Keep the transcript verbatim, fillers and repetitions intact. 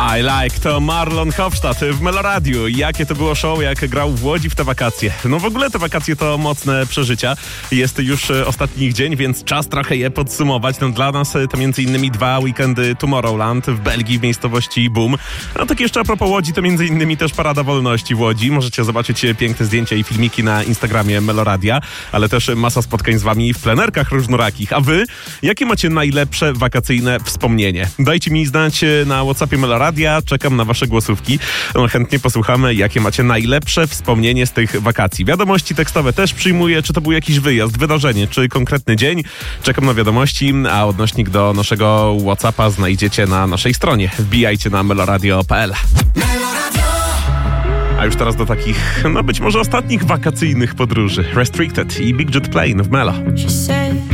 I like to Marlon Hofstadt w Meloradiu. Jakie to było show, jak grał w Łodzi w te wakacje. No w ogóle te wakacje to mocne przeżycia. Jest już ostatni dzień, więc czas trochę je podsumować. No dla nas to między innymi dwa weekendy Tomorrowland w Belgii w miejscowości Boom. No tak jeszcze a propos Łodzi, to między innymi też Parada Wolności w Łodzi. Możecie zobaczyć piękne zdjęcia i filmiki na Instagramie Meloradia, ale też masa spotkań z wami w plenerkach różnorakich. A wy, jakie macie najlepsze wakacyjne wspomnienie? Dajcie mi znać na WhatsAppie Meloradia, czekam na wasze głosówki. No, chętnie posłuchamy, jakie macie najlepsze wspomnienie z tych wakacji. Wiadomości tekstowe też przyjmuję, czy to był jakiś wyjazd, wydarzenie, czy konkretny dzień. Czekam na wiadomości, a odnośnik do naszego WhatsAppa znajdziecie na naszej stronie. Wbijajcie na meloradio kropka p l. A już teraz do takich, no być może ostatnich wakacyjnych podróży. Restricted i Big Jet Plane w Melo.